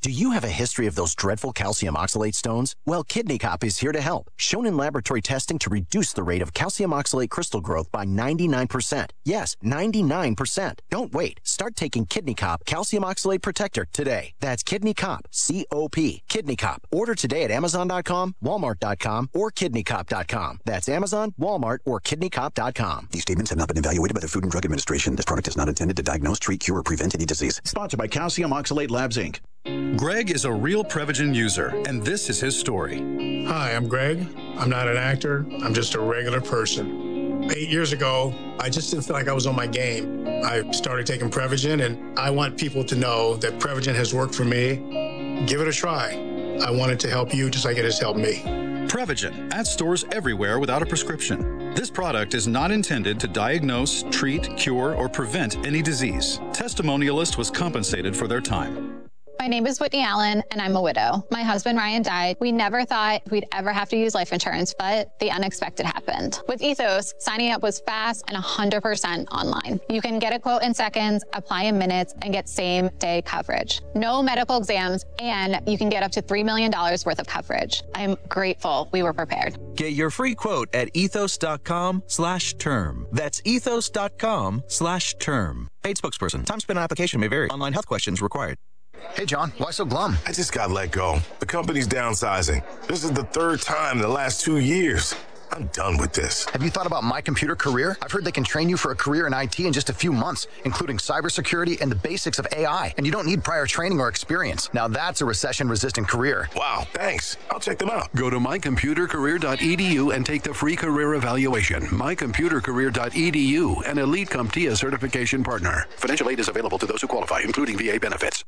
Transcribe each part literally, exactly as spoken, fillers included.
Do you have a history of those dreadful calcium oxalate stones? Well, Kidney Cop is here to help. Shown in laboratory testing to reduce the rate of calcium oxalate crystal growth by ninety-nine percent. Yes, ninety-nine percent. Don't wait. Start taking Kidney Cop Calcium Oxalate Protector today. That's Kidney Cop, C O P. Kidney Cop. Order today at Amazon dot com, Walmart dot com, or Kidney Cop dot com. That's Amazon, Walmart, or Kidney Cop dot com. These statements have not been evaluated by the Food and Drug Administration. This product is not intended to diagnose, treat, cure, or prevent any disease. Sponsored by Calcium Oxalate Labs, Incorporated. Greg is a real Prevagen user, and this is his story. Hi, I'm Greg. I'm not an actor. I'm just a regular person. Eight years ago, I just didn't feel like I was on my game. I started taking Prevagen, and I want people to know that Prevagen has worked for me. Give it a try. I want it to help you just like it has helped me. Prevagen, at stores everywhere without a prescription. This product is not intended to diagnose, treat, cure, or prevent any disease. Testimonialist was compensated for their time. My name is Whitney Allen, and I'm a widow. My husband, Ryan, died. We never thought we'd ever have to use life insurance, but the unexpected happened. With Ethos, signing up was fast and one hundred percent online. You can get a quote in seconds, apply in minutes, and get same-day coverage. No medical exams, and you can get up to three million dollars worth of coverage. I'm grateful we were prepared. Get your free quote at ethos.com slash term. That's ethos.com slash term. Paid spokesperson. Time spent on application may vary. Online health questions required. Hey, John, why so glum? I just got let go. The company's downsizing. This is the third time in the last two years. I'm done with this. Have you thought about My Computer Career? I've heard they can train you for a career in I T in just a few months, including cybersecurity and the basics of A I. And you don't need prior training or experience. Now that's a recession-resistant career. Wow, thanks. I'll check them out. Go to my computer career dot e d u and take the free career evaluation. my computer career dot e d u, an Elite CompTIA certification partner. Financial aid is available to those who qualify, including V A benefits.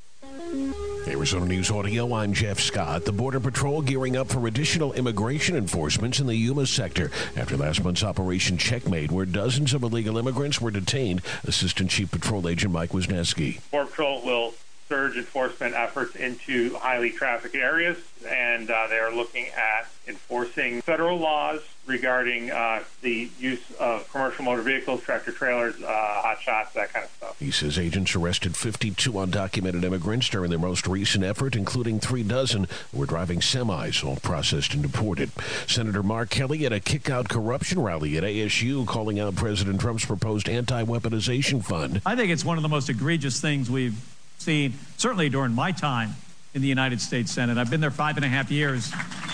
Arizona News Audio, I'm Jeff Scott. The Border Patrol gearing up for additional immigration enforcement in the Yuma sector after last month's Operation Checkmate, where dozens of illegal immigrants were detained. Assistant Chief Patrol Agent Mike Wisniewski. Border Patrol will surge enforcement efforts into highly trafficked areas, and uh, they are looking at enforcing federal laws regarding uh, the use of commercial motor vehicles, tractor trailers, uh, hot shots, that kind of stuff. He says agents arrested fifty-two undocumented immigrants during their most recent effort, including three dozen who were driving semis, all processed and deported. Senator Mark Kelly at a kick-out corruption rally at A S U calling out President Trump's proposed anti-weaponization fund. I think it's one of the most egregious things we've seen, certainly during my time in the United States Senate. I've been there five and a half years.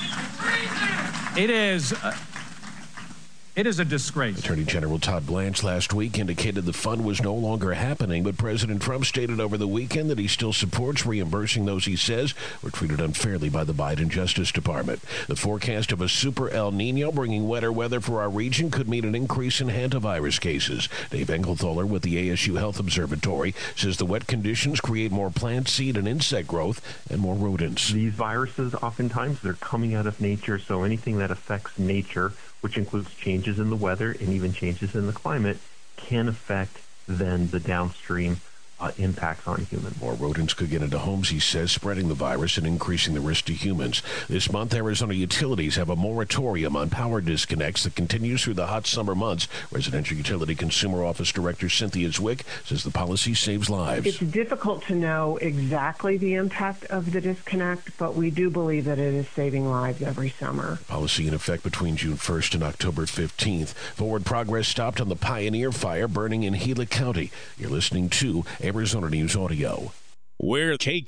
It is... Uh, It is a disgrace. Attorney General Todd Blanche last week indicated the fund was no longer happening, but President Trump stated over the weekend that he still supports reimbursing those he says were treated unfairly by the Biden Justice Department. The forecast of a super El Nino bringing wetter weather for our region could mean an increase in hantavirus cases. Dave Engelthaler with the A S U Health Observatory says the wet conditions create more plant, seed, and insect growth and more rodents. These viruses, oftentimes, they're coming out of nature, so anything that affects nature, which includes changes in the weather and even changes in the climate, can affect then the downstream uh, impacts on humans. More rodents could get into homes, he says, spreading the virus and increasing the risk to humans. This month, Arizona utilities have a moratorium on power disconnects that continues through the hot summer months. Residential Utility Consumer Office Director Cynthia Zwick says the policy saves lives. It's difficult to know exactly the impact of the disconnect, but we do believe that it is saving lives every summer. Policy in effect between June first and October fifteenth. Forward progress stopped on the Pioneer Fire burning in Gila County. You're listening to Arizona News Audio. We're K